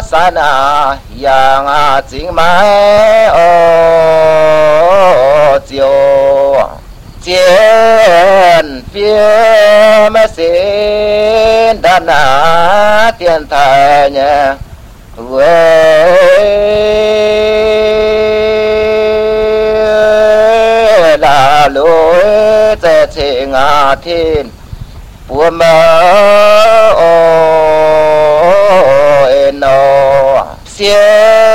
sa na yang chính mai ô chiều chiến phía mà xin đàn á tiền thầy nhé là lối sẽ chỉ ngã thiên bùa mơ ô eno